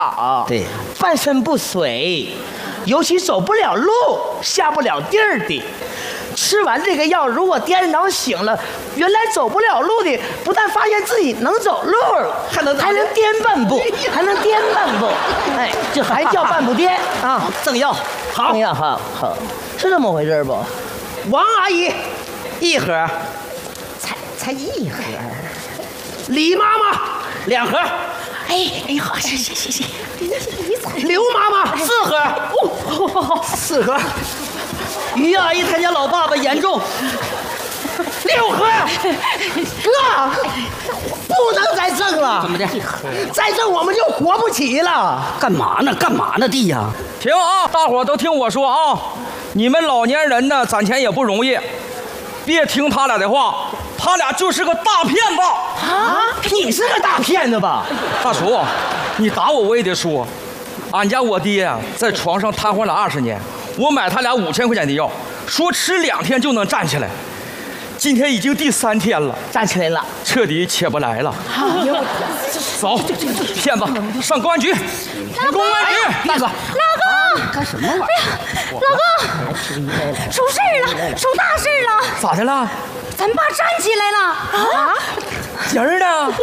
啊， 对， 半身不遂，尤其走不了路、下不了地儿的。吃完这个药，如果第二天早上醒了，原来走不了路的，不但发现自己能走路了，还能颠半步，还能颠半步，哎，这还叫半步颠啊！ 赠药， 好，赠药好，是这么回事不？王阿姨， 一盒， 才一盒。 李妈妈2盒。 哎，好，谢。 刘妈妈4盒， 哦，4盒。于阿姨她家老爸爸严重 ，6盒。哥，不能再赠了。 怎么的？ 再赠我们就活不起了。 干嘛呢，弟呀？ 停啊！大伙儿都听我说啊！你们老年人呢，攒钱也不容易，别听他俩的话，他俩就是个大骗子啊！你是个大骗子吧？ 大叔，你打我也得说，俺家我爹啊，在床上瘫痪了20年，我买他俩5000块钱的药，说吃2天就能站起来，今天已经第3天了， 站起来了， 彻底起不来了。走，骗子，上公安局！公安局！ 大哥， 老公， 干什么玩意儿？ 老公，出事了，出大事了！ 咋的了？ 咱爸站起来了啊！ 人呢？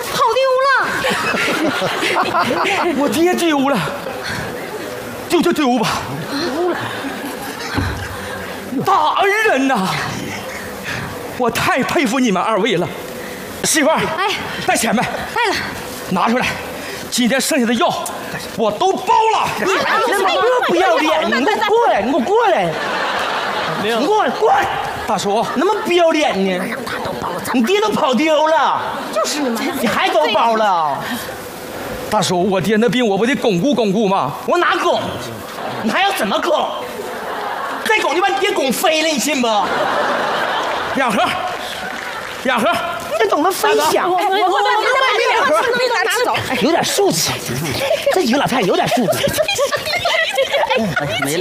跑丢了！ 我爹丢了，丢就丢吧。大恩人呐！我太佩服你们2位了。媳妇儿， 哎， 带钱没？ 带了。 拿出来，今天剩下的药我都包了。 不要脸！你给我过来！你给我过来！你过来！ 大叔， 那么不要脸呢？你爹都跑丢了， 就是嘛， 你还都包了？ 大叔，我爹那病我不得巩固吗？ 我哪拱？你还要怎么拱？再拱就把你爹拱飞了，你信不 ？2盒。 你得懂得分享。 我拿走。 哎，有点素质，这几个老太太有点素质。 没了。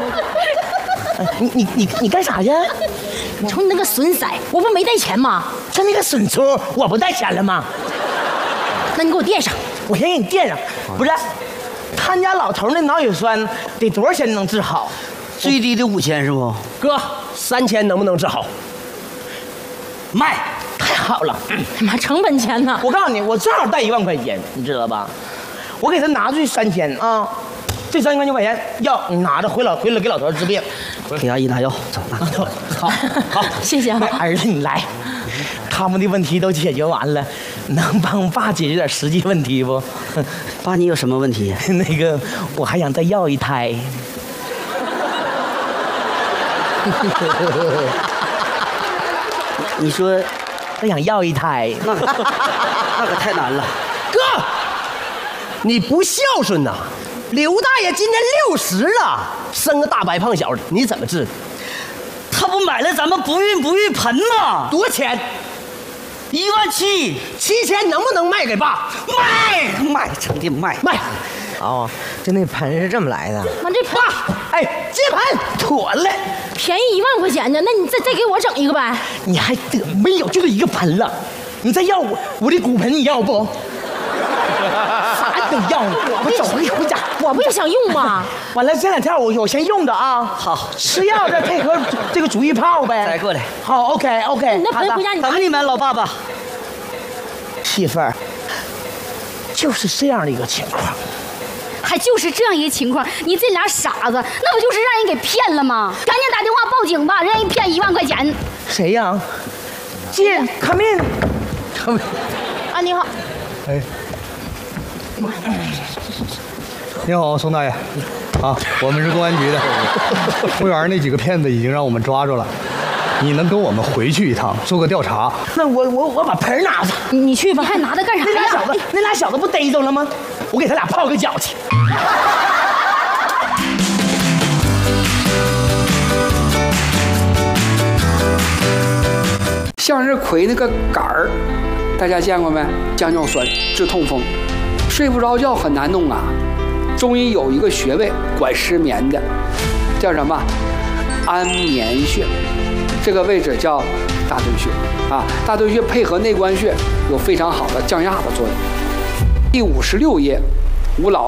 你干啥去？ 瞅你那个损色，我不没带钱吗？ 他那个损出，我不带钱了吗？ 那你给我垫上。 我先给你垫上。不是，他家老头那脑血栓得多少钱能治好？ 最低的5000是不？ 哥，3000能不能治好？ 卖。 太好了。 妈，成本钱呢？ 我告诉你，我正好带1万块钱，你知道吧？我给他拿出去3000啊，这3000块钱药你拿着回来给老头治病。 给阿姨拿药，走拿走。 好， 谢谢啊。 儿子你来，他们的问题都解决完了，能帮爸解决点实际问题不？ 爸，你有什么问题？ 那个，我还想再要1胎。 你说， 我想要1胎， 那可太难了。 哥，你不孝顺呐！刘大爷今年60了，生个大白胖小子，你怎么治？ 他不买了咱们不孕盆吗？ 多少钱？17000，7000能不能卖给爸？ 卖，成的卖。 哦，就那盆是这么来的。 妈，这盆， 哎，接盘妥了， 便宜1万块钱呢，那你再给我整一个呗。 你还得没有，就这一个盆了，你再要我的骨盆，你要不？啥都要，我走回家。 我不也想用吗？ 完了，这2天我先用着啊。 好， 吃药再配合这个足浴泡呗。 再过来。 好 ，OK。 你那盆回家你等你们，老爸爸。 媳妇儿，就是这样的一个情况。 还就是这样一个情况，你这俩傻子，那不就是让人给骗了吗？赶紧打电话报警吧，让人骗1万块钱。 谁呀？进 ，come in。 啊，你好。 哎，你好，宋大爷。啊，我们是公安局的。公园那几个骗子已经让我们抓住了，你能跟我们回去一趟，做个调查？ 那我把盆拿着。 你去吧，还拿它干啥呀？ 那俩小子不逮着了吗？我给他俩泡个脚去。 向日葵那个杆儿，大家见过没？降尿酸治痛风，睡不着觉很难弄啊。中医有一个穴位管失眠的，叫什么？安眠穴。这个位置叫大椎穴啊，大椎穴配合内关穴有非常好的降压的作用。第56页吴老。